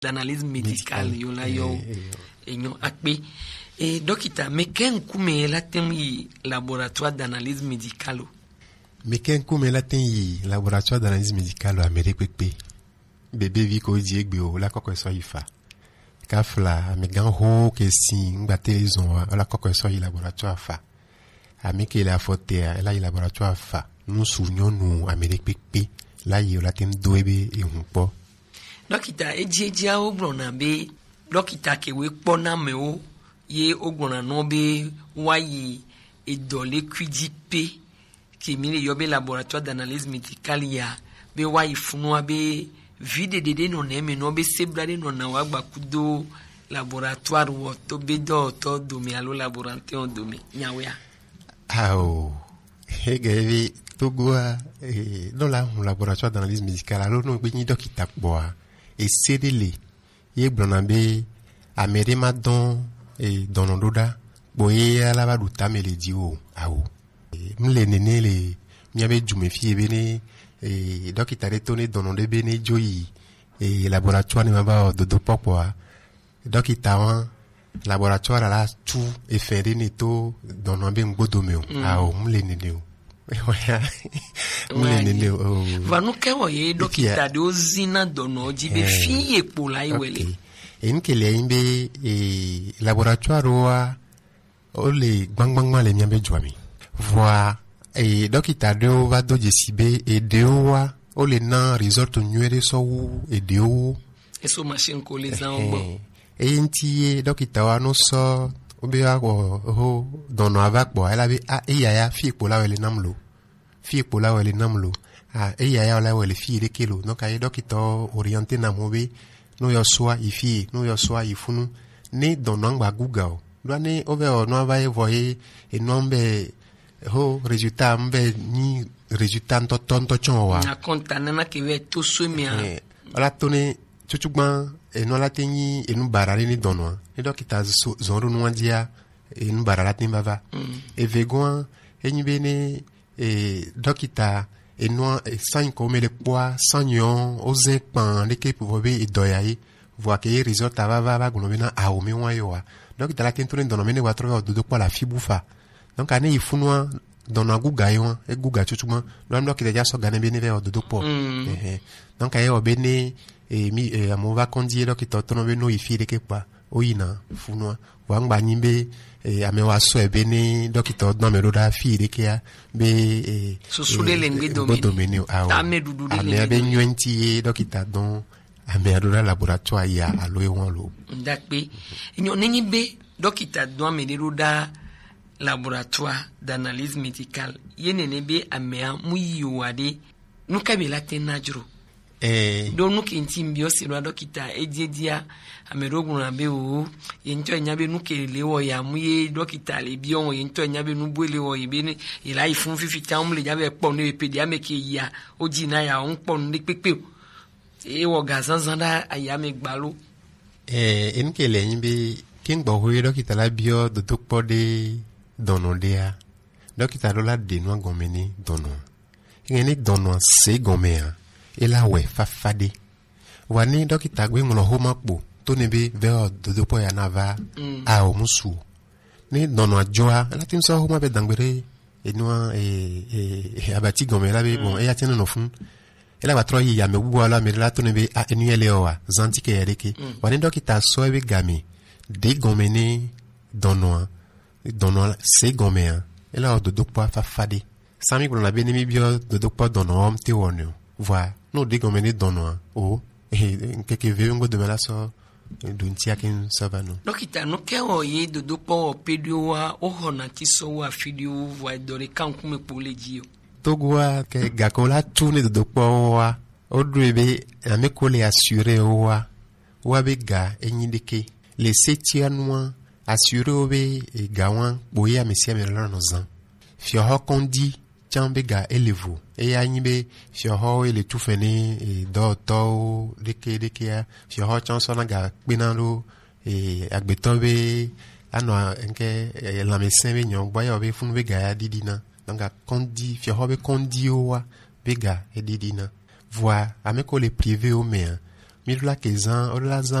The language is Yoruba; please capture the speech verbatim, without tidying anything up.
d'analyse médicale yo la yo e nyo akpe e dokita meken kume la tem yi laboratoire d'analyse médicale meken kume la tem yi laboratoire d'analyse médicale Amérique pepe bébé vi ko di egbe o la koko so yifa ka fla me gan ho ke si ngba télévision la koko so yi laboratoire fa ameke la fote la yi laboratoire fa nous sourions nous Amérique pepe la yi la tem doebe e hunpo dokita ejejia ogbona be dokita kewe pona me o ye ogbona no be wayi edole kwidipe ki mile yobe laboratoire d'analyse médicale ya be wayi funwa be vide dede no neme no be sebrade no na wagba kudo laboratoire wo to be do to do mi alo laboratoire do mi nyawe ao hegevi togwa eh dans la laboratoire d'analyse médicale alors no be ni dokita boa et cédele ye blonambe amere madon et donododa boye ala ba duta meledi o awo mle nene le miabe jumefi ebene et dokita retone dononde bene joyi et laboratoire ni maba dodo popoa dokita wan laboratoire ala tout et faire neto donambe ngodomeo awo mle nene o vanu kewo ye dokita de ozina dono jibe fi epo la iwele enkele imbe e laboratoire wa ole gbangbangba le miambe jwami voi e dokita de o va do jesibe e de wa ole na resort nyere so e de o eso machine ko les ambo e ntiye dokita wa no so obe ako ho dono avakbo ela be a eyaya fi epo la wele namlo fi epo la wele namlo a eyaya la wele fi de kilo no ka dokita orienté na mobe no yo soa ifi no yo soa ifunu ne dono ngba google do ne obe o no ava evoye e nombe ho résultat mbe ni résultat to tonto chonwa na konta na ke we to sumia ala tone chuchugban e no la tenyi e nu barare ni dono e dokita zonro no andia e nu barara timbava e vegon e nyibene e dokita e no e san ko mele poa sanyon ozen pan de ke pour be e doyaye voir que résultat va va va gonobena a o me wan yo wa dokita la tentone dono mene wa trovo dodo kwa la fibufa donc ane ifunwa dono guga yo e guga chuchugban no am dokita ja so gane bene ve dodo po eh donc aye obene e mi e amova kondie dokita tono be no ifi de ke pa oyina funwa wangba nyimbe e amewa so ebene dokita no me roda fi de ke be e so sule lengbe domini ta me dudu de ame be nyenti dokita don ame adora laboratoire ya alo e won lo ndakpe enyo nenyi be dokita don me roda laboratoire d'analyse médicale yenene be amea muyiwade nukabela tenajuro eh do nuke ntimbio sirwa dokita ejedia amerogun abe o yento enyabe nuke lewo ya muye dokita le bion yento enyabe nubuele wo ibene ila ifun fifita umle jabe po ne pedia meke ya ojina ya onpo ni pepe e wo gazanzanda ayame gbalo eh enkele yimbe kingbo ho dokita la bio do dokpo de donodea dokita do la de no gomeni dono ngeni dono se gomea ela we fafade wani dokita gbe ngolo ho mapo to nebe ve dodo po ya nava a o musu ni dono ajoa la tin so ho ma be dangbere enu e e abati gomela be bon e ya tinu no fun ela ba troyi ya me gugu ala me la to nebe a enu ele o wa zantike yereke wani dokita so e be gami de gomene dono dono se gomea ela o dodo po fafade sami ko na be ni mi bio dodo po dono om te wonyo voilà no de gomene dono o e keke vengo de mala so duntia kin savano dokita no ke o ye dodo po pedio wa o hona ti so wa fidio wa dore kan kuma polejio togwa ke gakola tune dodo po wa o drebe ame ko le assurer o wa wa be ga enyideke le setianwa assurer o be e gawan boye amesia me la no zan fi ho kondi chambega elevo e ya nyibe fi ho ele tufene e do to deke deke ya fi ho chanso na ga pinalo e agbetobe ano enke la médecin be nyon gba ya be funu be ga ya didina donc kondi fi ho be kondi o wa be ga e didina voi ameko le privé o me mi ɖo la ke zã o ɖo la zã